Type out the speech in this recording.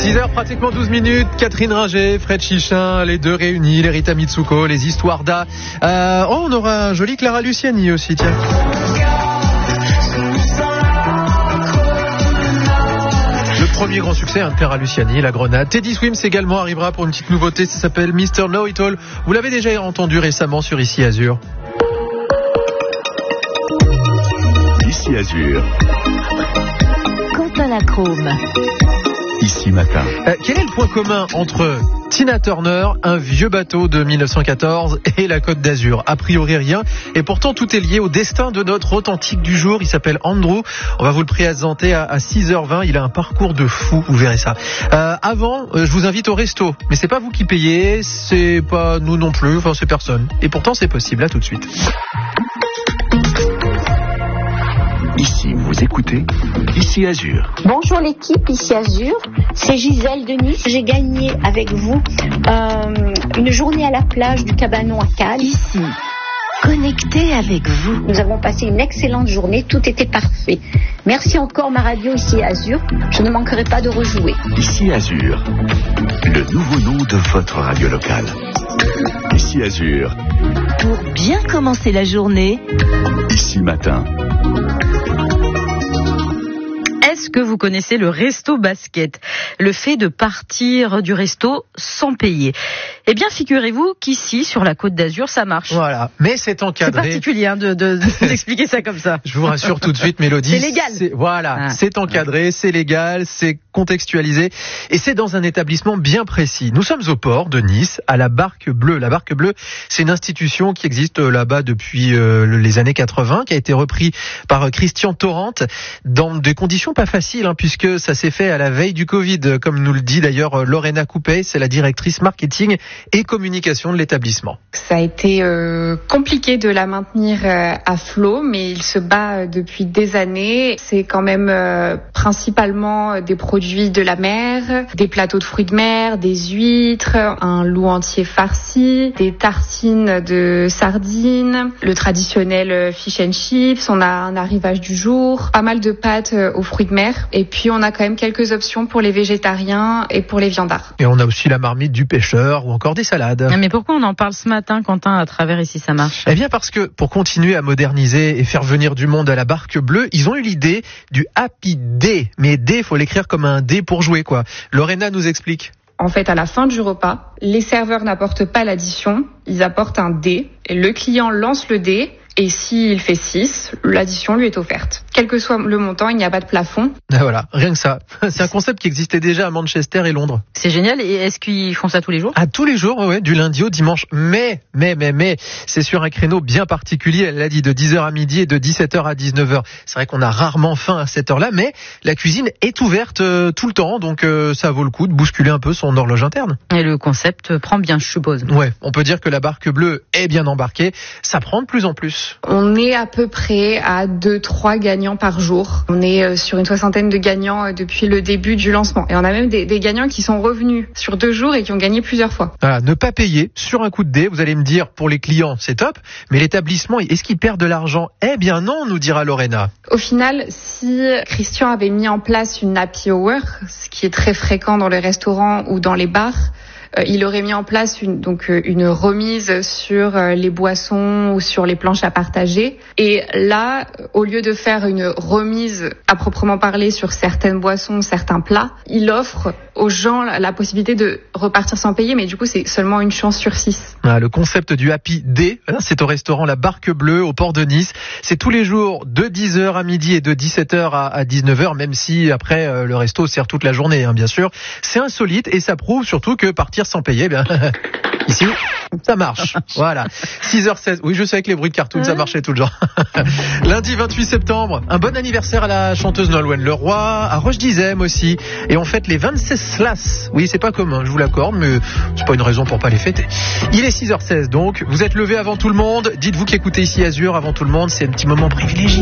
6h, pratiquement 12 minutes. Catherine Ringer, Fred Chichin, les deux réunis, les Rita Mitsuko, les histoires d'A. On aura un joli Clara Luciani aussi, tiens. Le premier grand succès, Clara Luciani, La Grenade. Teddy Swims également arrivera pour une petite nouveauté, ça s'appelle Mr. Know-It-All. Vous l'avez déjà entendu récemment sur Ici Azur. Ici Azur. Quentin Lacrome. Ici Matin. Quel est le point commun entre Tina Turner, un vieux bateau de 1914 et la Côte d'Azur? A priori rien, et pourtant tout est lié au destin de notre authentique du jour. Il s'appelle Andrew, on va vous le présenter à 6h20, il a un parcours de fou, vous verrez ça. Avant, je vous invite au resto, mais c'est pas vous qui payez, c'est pas nous non plus, enfin c'est personne. Et pourtant c'est possible, là tout de suite. Ici, vous écoutez Ici Azur. Bonjour l'équipe, Ici Azur. C'est Gisèle de Nice. J'ai gagné avec vous une journée à la plage du Cabanon à Cannes. Ici, connecté avec vous. Nous avons passé une excellente journée, tout était parfait. Merci encore ma radio Ici Azur. Je ne manquerai pas de rejouer. Ici Azur, le nouveau nom de votre radio locale. Ici Azur. Pour bien commencer la journée. Ici Matin. Est-ce que vous connaissez le resto basket? Le fait de partir du resto sans payer. Eh bien, figurez-vous qu'ici, sur la Côte d'Azur, ça marche. Voilà, mais c'est encadré. C'est particulier d'expliquer ça comme ça. Je vous rassure tout de suite, Mélodie. C'est légal. Voilà, c'est encadré, c'est légal, c'est contextualisé, et c'est dans un établissement bien précis. Nous sommes au port de Nice, à la Barque Bleue. La Barque Bleue, c'est une institution qui existe là-bas depuis les années 80, qui a été repris par Christian Torrent dans des conditions pas faciles, puisque ça s'est fait à la veille du Covid, comme nous le dit d'ailleurs Lorena Coupey, c'est la directrice marketing et communication de l'établissement. Ça a été compliqué de la maintenir à flot, mais il se bat depuis des années. C'est quand même principalement des produits de la mer, des plateaux de fruits de mer, des huîtres, un loup entier farci, des tartines de sardines, le traditionnel fish and chips, on a un arrivage du jour, pas mal de pâtes aux fruits de mer, et puis on a quand même quelques options pour les végétariens et pour les viandards. Et on a aussi la marmite du pêcheur ou encore des salades. Mais pourquoi on en parle ce matin, Quentin, à travers Ici ça marche? Eh bien parce que pour continuer à moderniser et faire venir du monde à la Barque Bleue, ils ont eu l'idée du Happy Day. Mais D, faut l'écrire comme un D pour jouer, quoi. Lorena nous explique. En fait, à la fin du repas, les serveurs n'apportent pas l'addition, ils apportent un dé, et le client lance le dé, et s'il fait 6, l'addition lui est offerte. Quel que soit le montant, il n'y a pas de plafond. Ah voilà, rien que ça. C'est un concept qui existait déjà à Manchester et Londres. C'est génial, et est-ce qu'ils font ça tous les jours? Ah, tous les jours, ouais, du lundi au dimanche. Mais, c'est sur un créneau bien particulier, elle l'a dit, de 10h à midi et de 17h à 19h. C'est vrai qu'on a rarement faim à cette heure-là, mais la cuisine est ouverte tout le temps, donc ça vaut le coup de bousculer un peu son horloge interne. Et le concept prend bien, je suppose. Ouais, on peut dire que la Barque Bleue est bien embarquée, ça prend de plus en plus. On est à peu près à 2-3 gagnants par jour. On est sur une 60aine de gagnants depuis le début du lancement. Et on a même des gagnants qui sont revenus sur 2 jours et qui ont gagné plusieurs fois. Voilà, ne pas payer sur un coup de dé, vous allez me dire, pour les clients, c'est top, mais l'établissement, est-ce qu'il perd de l'argent? Eh bien non, nous dira Lorena. Au final, si Christian avait mis en place une happy hour, ce qui est très fréquent dans les restaurants ou dans les bars, il aurait mis en place une remise sur les boissons ou sur les planches à partager. Et là, au lieu de faire une remise à proprement parler sur certaines boissons, certains plats, il offre aux gens la possibilité de repartir sans payer, mais du coup, c'est seulement une chance sur 6. Ah, le concept du Happy Day, c'est au restaurant La Barque Bleue, au port de Nice. C'est tous les jours de 10h à midi et de 17h à 19h, même si après, le resto sert toute la journée, bien sûr. C'est insolite et ça prouve surtout que partir sans payer, ici, ça marche. Voilà. 6h16. Oui, je sais, avec les bruits de cartoon, ça marchait tout le genre. Lundi 28 septembre, un bon anniversaire à la chanteuse Nolwenn Leroy, à Roche d'Izem aussi. Et on fête les 26 Slas. Oui, c'est pas commun, je vous l'accorde, mais c'est pas une raison pour pas les fêter. Il est 6h16 donc. Vous êtes levé avant tout le monde. Dites-vous qu'écouter Ici Azur avant tout le monde, c'est un petit moment privilégié.